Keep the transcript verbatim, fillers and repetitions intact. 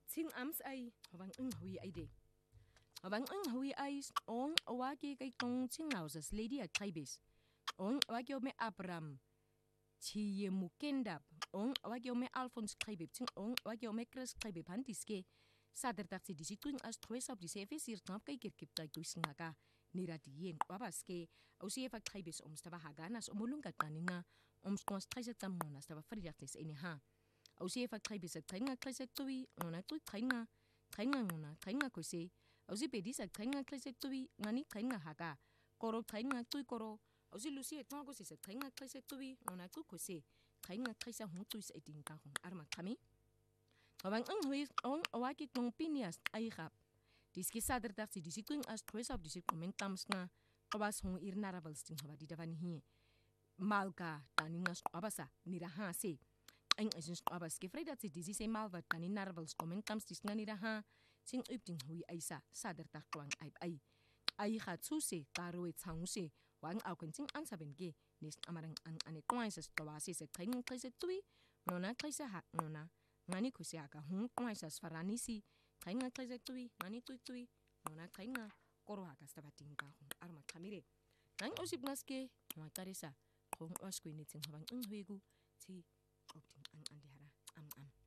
ting ams ai hawang ing hui ai de hawang ing hui ai on awaki kay tong ting houses lady at tribes on awaki me abram chi mukendap on awaki me alphonse tribes ting on awaki me chris tribes handiske sader taxi disituin as trois of the service ir knap kay kirkip tay kuisingaka niradien wabaske ausie fa tribes omstaba haganas omulungat naninga omskons traiset tamona staba fridates ini ha ausie fa tribes trenga traiset tui ona tui trenga trenga ngona trenga kose ausie pedisa trenga traiset tui ngani trenga haga koro trenga tui koro ausie lucie tongo se trenga traiset tui ona tui kose trenga traisa hon tui se etinga hon arma kami awang ang hui on awaki tong pinias ai rap diski sader taxi disituin as trois of disit comentams nga kabas hong irnarabals ting haba didavani hi malka taningas abasa niraha se ang asins abas ke freda se disi se malva tanin narabals comentams dis nga niraha sing upting hui aisa sader tax kwang ai ai ai khatsu se tarwe changse wang aukenting ansaben ge nis amarang ang ane kwaisas tawasi se tring trise tui nona trise ha nona ngani kusiaka hong kwaisas faranisi kainga trise tui ngani tui tui nona kainga koro haka stabatinga hong arma kamire nang osip ngaske ma karesa hong oskwi ni ting habang ing huigu ti opting ang andihara am am